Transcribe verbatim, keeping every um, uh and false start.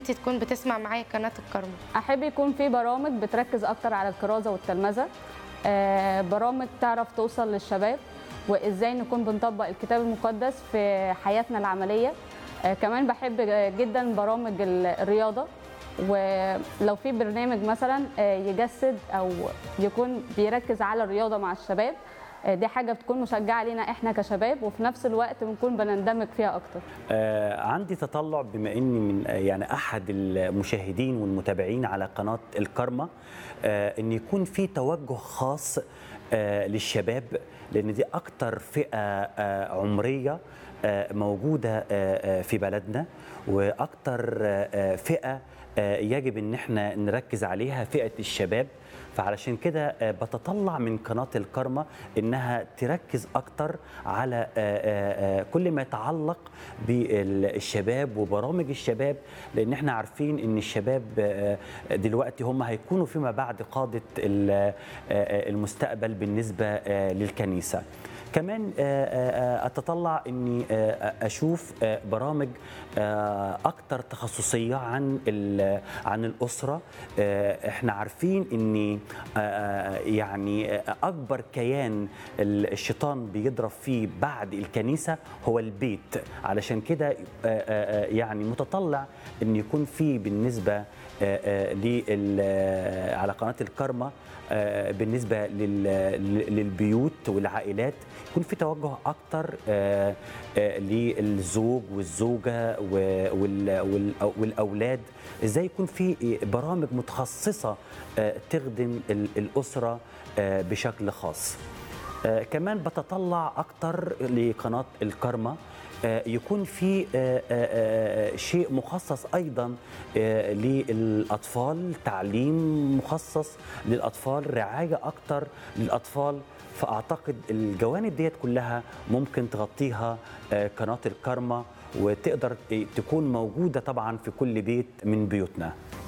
انت تكون بتسمع معايا قناه الكرم؟ احب يكون في برامج بتركز اكتر على الكرازه والتلمذه، آه، برامج تعرف توصل للشباب وازاي نكون بنطبق الكتاب المقدس في حياتنا العمليه. آه، كمان بحب جدا برامج الرياضه، ولو في برنامج مثلا آه، يجسد او يكون بيركز على الرياضه مع الشباب، دي حاجة بتكون مشجعة لينا احنا كشباب، وفي نفس الوقت بنكون بنندمج فيها اكتر. آه عندي تطلع بما اني من آه يعني احد المشاهدين والمتابعين على قناة الكرمة، آه ان يكون في توجه خاص آه للشباب، لان دي اكتر فئة آه عمرية آه موجودة آه آه في بلدنا، واكتر آه فئة آه يجب ان احنا نركز عليها فئة الشباب. فعلشان كده بتطلع من قناة الكرمة إنها تركز أكتر على كل ما يتعلق بالشباب وبرامج الشباب، لأن احنا عارفين إن الشباب دلوقتي هم هيكونوا فيما بعد قادة المستقبل بالنسبة للكنيسة. كمان أتطلع أني أشوف برامج أكثر تخصصية عن عن الأسرة. إحنا عارفين أن يعني أكبر كيان الشيطان بيضرب فيه بعد الكنيسة هو البيت، علشان كده يعني متطلع أن يكون في بالنسبة على قناة الكرمة بالنسبة للبيوت والعائلات يكون في توجه أكتر للزوج والزوجة والأولاد، إزاي يكون في برامج متخصصة تخدم الأسرة بشكل خاص. كمان بتطلع أكتر لقناة الكرمة يكون في شيء مخصص أيضا للأطفال، تعليم مخصص للأطفال، رعاية أكتر للأطفال. فأعتقد الجوانب ديت كلها ممكن تغطيها قناة الكرمة، وتقدر تكون موجودة طبعا في كل بيت من بيوتنا.